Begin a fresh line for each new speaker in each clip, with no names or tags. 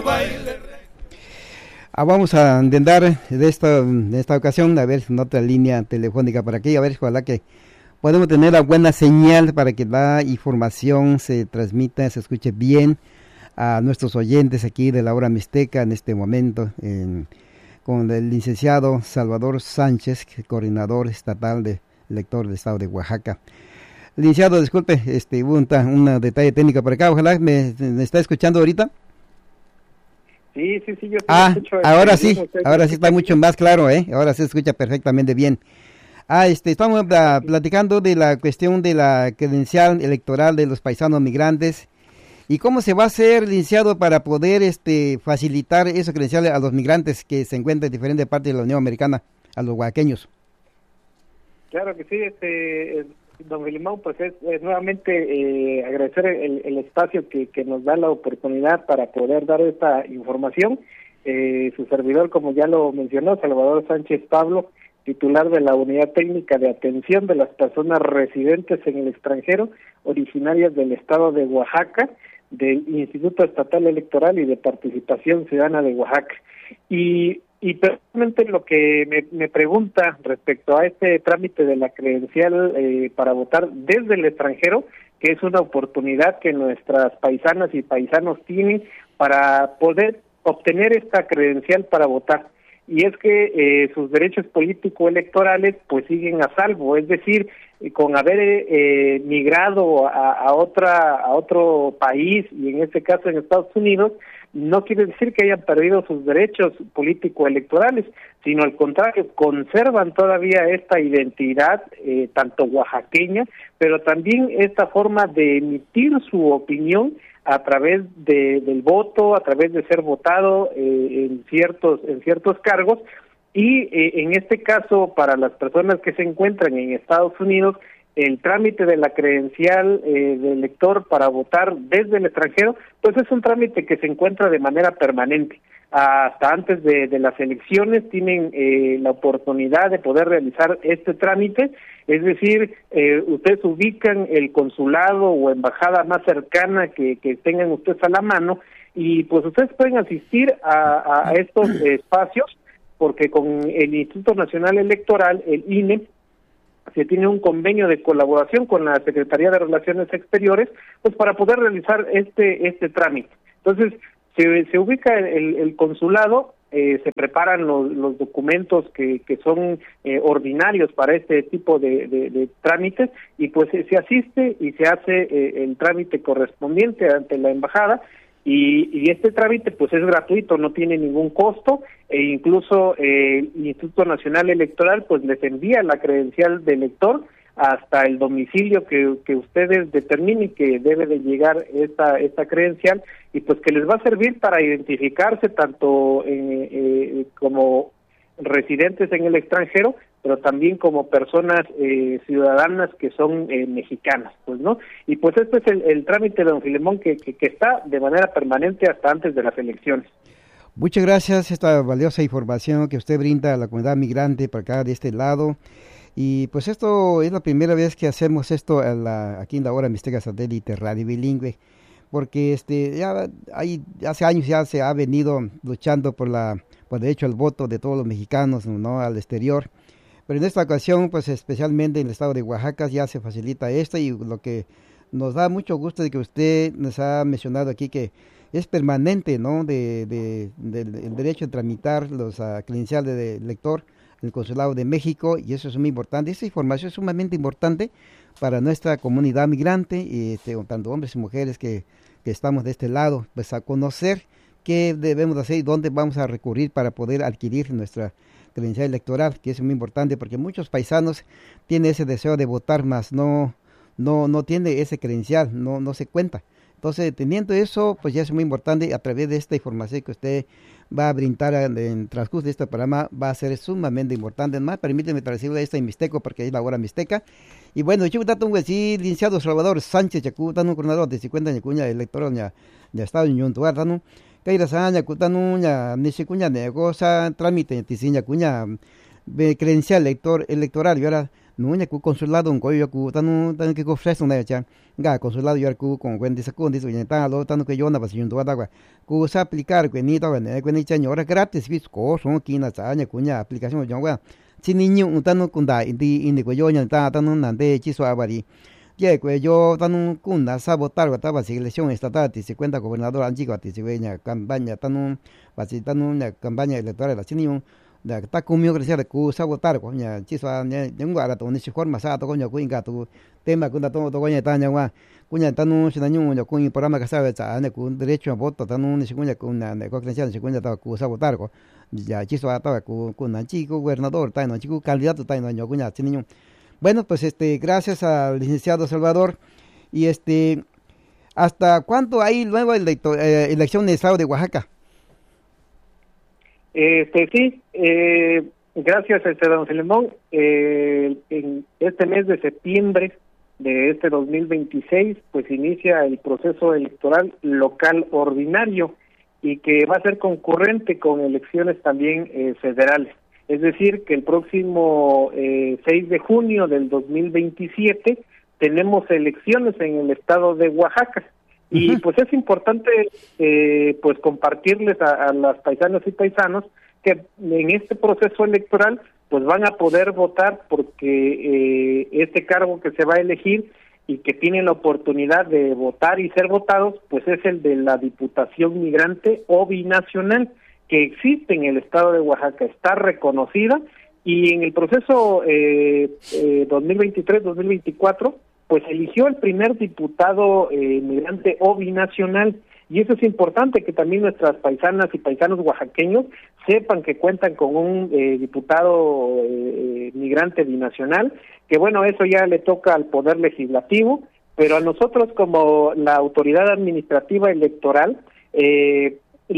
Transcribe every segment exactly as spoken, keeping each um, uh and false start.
Ah, vamos a intentar de esta, de esta ocasión a ver en otra línea telefónica por aquí, a ver, ojalá que podemos tener la buena señal para que la información se transmita, se escuche bien a nuestros oyentes aquí de la hora mixteca en este momento, en, con el licenciado Salvador Sánchez, coordinador estatal de lector del estado de Oaxaca. Licenciado, disculpe, este, hubo un, un detalle técnico por acá, ojalá me, me está escuchando ahorita.
Sí, sí, sí, yo
ah,
escucho.
Ahora sí, ahora sí está mucho más claro, ¿eh? Ahora se escucha perfectamente bien. Ah, este, estamos uh, platicando de la cuestión de la credencial electoral de los paisanos migrantes y cómo se va a hacer, licenciado, para poder este, facilitar esos credenciales a los migrantes que se encuentran en diferentes partes de la Unión Americana, a los oaxaqueños.
Claro que sí, este, don Filemón, pues es, es nuevamente eh, agradecer el, el espacio que, que nos da la oportunidad para poder dar esta información. Eh, su servidor, como ya lo mencionó, Salvador Sánchez Pablo, titular de la Unidad Técnica de Atención de las Personas Residentes en el Extranjero, originarias del estado de Oaxaca, del Instituto Estatal Electoral y de Participación Ciudadana de Oaxaca. Y Y personalmente lo que me, me pregunta respecto a este trámite de la credencial eh, para votar desde el extranjero, que es una oportunidad que nuestras paisanas y paisanos tienen para poder obtener esta credencial para votar. Y es que eh, sus derechos político-electorales pues siguen a salvo, es decir, eh, con haber eh, migrado a, a otra a otro país, y en este caso en Estados Unidos, no quiere decir que hayan perdido sus derechos político-electorales, sino al contrario, conservan todavía esta identidad, eh, tanto oaxaqueña, pero también esta forma de emitir su opinión a través de, del voto, a través de ser votado eh, en ciertos en ciertos cargos, y eh, en este caso, para las personas que se encuentran en Estados Unidos, el trámite de la credencial eh, de elector para votar desde el extranjero, pues es un trámite que se encuentra de manera permanente. Hasta antes de, de las elecciones tienen eh, la oportunidad de poder realizar este trámite, es decir, eh, ustedes ubican el consulado o embajada más cercana que, que tengan ustedes a la mano, y pues ustedes pueden asistir a, a estos espacios, porque con el Instituto Nacional Electoral, el I N E, se tiene un convenio de colaboración con la Secretaría de Relaciones Exteriores, pues para poder realizar este este trámite. Entonces, se, se ubica el, el consulado, eh, se preparan los, los documentos que, que son eh, ordinarios para este tipo de, de, de trámites, y pues se asiste y se hace eh, el trámite correspondiente ante la embajada. Y, y este trámite pues es gratuito, no tiene ningún costo, e incluso eh, el Instituto Nacional Electoral pues les envía la credencial de elector hasta el domicilio que, que ustedes determinen que debe de llegar esta esta credencial, y pues que les va a servir para identificarse tanto eh, eh, como residentes en el extranjero, pero también como personas eh, ciudadanas que son eh, mexicanas, pues, ¿no? Y pues este es el, el trámite, don Filemón, que, que, que está de manera permanente hasta antes de las elecciones.
Muchas gracias, esta valiosa información que usted brinda a la comunidad migrante para acá de este lado. Y pues esto es la primera vez que hacemos esto a la, aquí en la hora Mixteca Satélite Radio Bilingüe, porque este ya hay hace años ya se ha venido luchando por la por derecho al voto de todos los mexicanos, no al exterior. Pero en esta ocasión, pues especialmente en el estado de Oaxaca ya se facilita esto, y lo que nos da mucho gusto de que usted nos ha mencionado aquí que es permanente, ¿no? De, de, de, de el derecho a tramitar los uh, credenciales de elector en el Consulado de México, y eso es muy importante. Esa información es sumamente importante para nuestra comunidad migrante, y este, tanto hombres y mujeres que, que estamos de este lado, pues a conocer qué debemos hacer y dónde vamos a recurrir para poder adquirir nuestra credencial electoral, que es muy importante porque muchos paisanos tienen ese deseo de votar, más no no no tiene ese credencial, no no se cuenta. Entonces, teniendo eso, pues ya es muy importante. A través de esta información que usted va a brindar en el transcurso de este programa, va a ser sumamente importante. Además, permíteme traducirle esta en mixteco, porque es la hora mixteca. Y bueno, yo un sí, licenciado Salvador Sánchez, Chacú, tan un coordinador de cincuenta años cuña electoral ya ya estado en Yuntuar, tan Kaira saña kutanu ya nishikuña negocia trámite tisiña cuña credencial elector electoral y ahora no ya ku consulado un koyo ku tanu tan que ofrece una ya ga consulado yo ku con cuenta segundos y ta lo tanu que yo na pasión toda agua ku sa aplicar que ni ta ne que ni chaño ahora gratis vis ko son kina sa nya kunya aplicación yo wa si niño un tanu kunda indi indi ko yo nya ta tanu nan de chi so abari ya que yo tanu kunda sabotar ta va elección estatal y se cuenta gobernador anchico ti se veña campaña tanu va si tanu na campaña electoral la chiniun da ta kumyo que sea ku sabotar ko nya chi so nya ngwa la to ni si forma sa to ko nya ku inga tu tema kunda to to ko nya ta nya wa kunya tanu si nañu nya ku in programa que sabe ta ne ku derecho a voto tanu ni si kunya ku na ne ko credencial si kunya ta ku sabotar ko ya chi so ta ku ku na chi gobernador ta no chi ku candidato ta no nya kunya chi niñu. Bueno, pues este gracias al licenciado Salvador y este ¿hasta cuándo hay nueva electo, eh, elección en el estado de Oaxaca?
Este sí, eh, gracias este don Filemón. Eh, en este mes de septiembre de este dos mil veintiséis, pues inicia el proceso electoral local ordinario y que va a ser concurrente con elecciones también eh, federales. Es decir, que el próximo eh, seis de junio del dos mil veintisiete tenemos elecciones en el estado de Oaxaca. Y uh-huh. pues es importante eh, pues compartirles a, a las paisanas y paisanos que en este proceso electoral pues van a poder votar porque eh, este cargo que se va a elegir y que tienen la oportunidad de votar y ser votados pues es el de la Diputación Migrante o Binacional que existe en el estado de Oaxaca, está reconocida y en el proceso eh, eh, dos mil veintitrés dos mil veinticuatro pues eligió el primer diputado eh, migrante o binacional, y eso es importante que también nuestras paisanas y paisanos oaxaqueños sepan que cuentan con un eh, diputado eh, migrante binacional, que bueno, eso ya le toca al Poder Legislativo, pero a nosotros como la autoridad administrativa electoral, eh,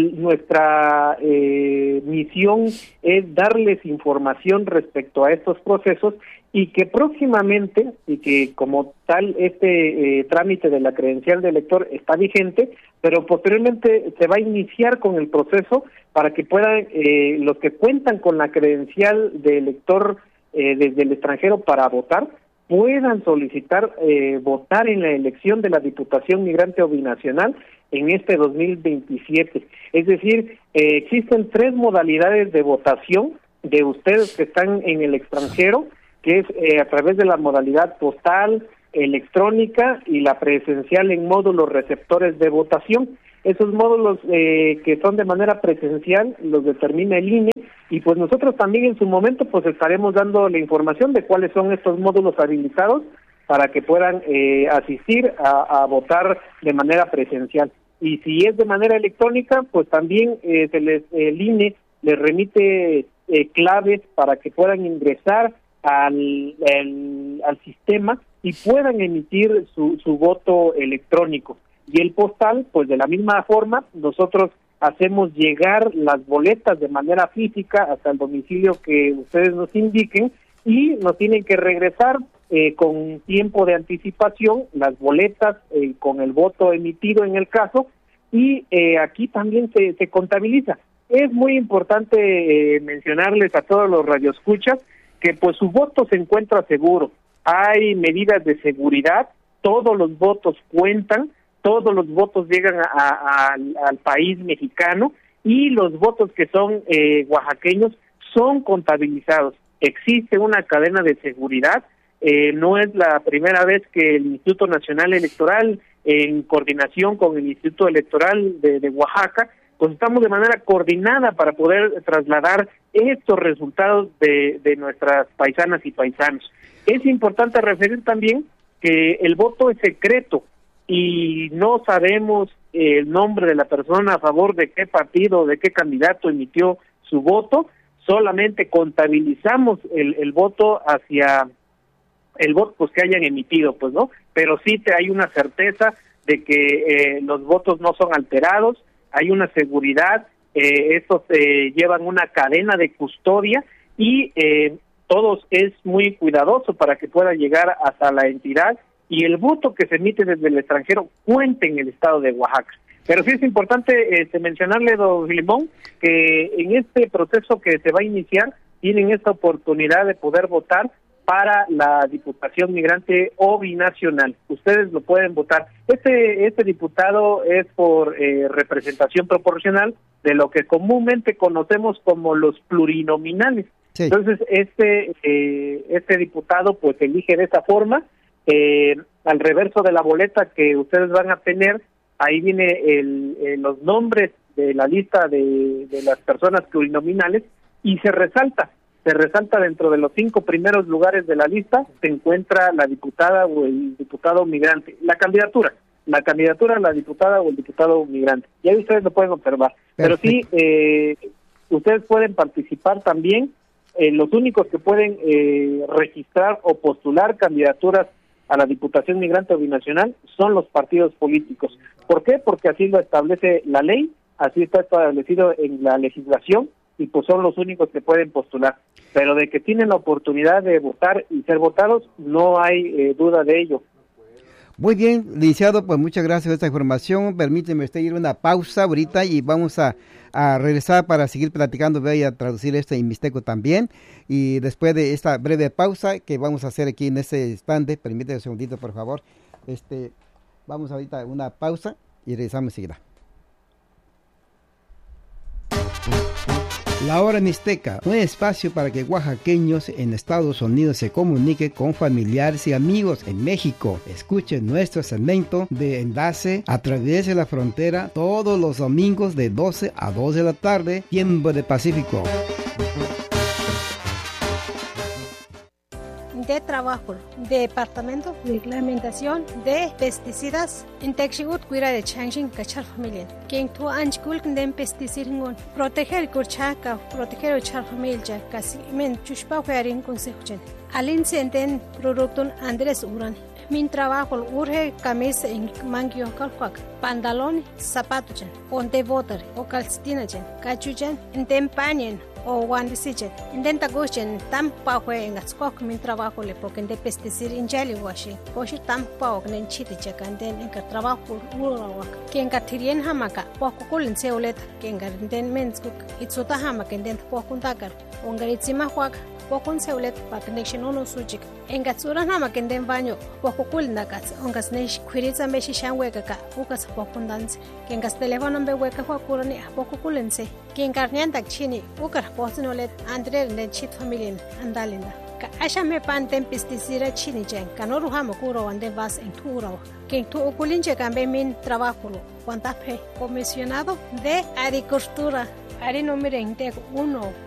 nuestra eh, misión es darles información respecto a estos procesos y que próximamente, y que como tal este eh, trámite de la credencial de elector está vigente, pero posteriormente se va a iniciar con el proceso para que puedan, eh, los que cuentan con la credencial de elector eh, desde el extranjero para votar, puedan solicitar eh, votar en la elección de la Diputación Migrante o Binacional en este dos mil veintisiete. Es decir, eh, existen tres modalidades de votación de ustedes que están en el extranjero, que es eh, a través de la modalidad postal, electrónica y la presencial en módulos receptores de votación. Esos módulos eh, que son de manera presencial los determina el I N E y pues nosotros también en su momento pues estaremos dando la información de cuáles son estos módulos habilitados para que puedan eh, asistir a, a votar de manera presencial. Y si es de manera electrónica, pues también eh, se les, el I N E les remite eh, claves para que puedan ingresar al, el, al sistema y puedan emitir su, su voto electrónico. Y el postal, pues de la misma forma, nosotros hacemos llegar las boletas de manera física hasta el domicilio que ustedes nos indiquen y nos tienen que regresar eh, con tiempo de anticipación las boletas eh, con el voto emitido en el caso y eh, aquí también se, se contabiliza. Es muy importante eh, mencionarles a todos los radioescuchas que pues su voto se encuentra seguro. Hay medidas de seguridad, todos los votos cuentan, todos los votos llegan a, a, al, al país mexicano y los votos que son eh, oaxaqueños son contabilizados. Existe una cadena de seguridad, eh, no es la primera vez que el Instituto Nacional Electoral, en coordinación con el Instituto Electoral de, de Oaxaca, pues estamos de manera coordinada para poder trasladar estos resultados de, de nuestras paisanas y paisanos. Es importante referir también que el voto es secreto y no sabemos el nombre de la persona a favor de qué partido, de qué candidato emitió su voto, solamente contabilizamos el, el voto hacia el voto pues que hayan emitido, pues no, pero sí te, hay una certeza de que eh, los votos no son alterados, hay una seguridad, eh, estos eh, llevan una cadena de custodia y eh, todos es muy cuidadoso para que pueda llegar hasta la entidad y el voto que se emite desde el extranjero cuente en el estado de Oaxaca. Pero sí es importante este, mencionarle, don Limón, que en este proceso que se va a iniciar, tienen esta oportunidad de poder votar para la Diputación Migrante o Binacional. Ustedes lo pueden votar. Este, este diputado es por eh, representación proporcional de lo que comúnmente conocemos como los plurinominales. Sí. Entonces, este, eh, este diputado pues elige de esa forma. Eh, al reverso de la boleta que ustedes van a tener, ahí viene el, eh, los nombres de la lista de, de las personas plurinominales y se resalta. Se resalta dentro de los cinco primeros lugares de la lista, se encuentra la diputada o el diputado migrante. La candidatura, la candidatura a la diputada o el diputado migrante. Y ahí ustedes lo pueden observar. Perfecto. Pero sí, eh, ustedes pueden participar también. Eh, los únicos que pueden eh, registrar o postular candidaturas a la Diputación Migrante o Binacional son los partidos políticos. ¿Por qué? Porque así lo establece la ley, así está establecido en la legislación, y pues son los únicos que pueden postular. Pero de que tienen la oportunidad de votar y ser votados, no hay eh, duda de ello.
Muy bien, licenciado, pues muchas gracias por esta información. Permíteme usted ir a una pausa ahorita y vamos a, a regresar para seguir platicando. Voy a traducir esto en mixteco también. Y después de esta breve pausa que vamos a hacer aquí en este instante, permíteme un segundito, por favor. Este, vamos ahorita a una pausa y regresamos enseguida. La Hora Mixteca, un espacio para que oaxaqueños en Estados Unidos se comuniquen con familiares y amigos en México. Escuchen nuestro segmento de enlace a través de la frontera todos los domingos de doce a dos de la tarde, tiempo de Pacífico.
De trabajo, de departamento de reglamentación de pesticidas, intexigut cuira de changing cachar familia. Quien tu anchkul den pesticidas proteger kurchaka, proteger char familia, casi men chushpa fearin consejo. Alin senten producto Andrés Uran. Min trabajo urge camisa en mangio calcuac, pantalón, zapatos, ponte botar o calcetines, cachuchen, enten pañen o guandisichen. Intenta gushen tam paue en atskok min trabajo le porque de pesticid injali washi. Poshi tam pao nen chiti chekan den en trabajo urawak. Quien gatirien hamaka, poco kulin seulet, quien garden menskuk, itsuta hamak en den pokuntakar. Ongaritzima huak. Pokon seulet pa connection ono sujik enga tsura na ma kenden banyo poko kul nakas ongas nesh khwiritsa meshi shangweka ka ukas pokon dance kengas telefono be weka kwa kurani poko kulense kengar nyandak chini ukar posnolet andre ne chit familien andalinda ka asha me pan tempistisira chini jen kanoru hama kuro ande vas en turo ken tu okulinche kambe min trabajo cuanta fe comisionado de agricultura ari no miren uno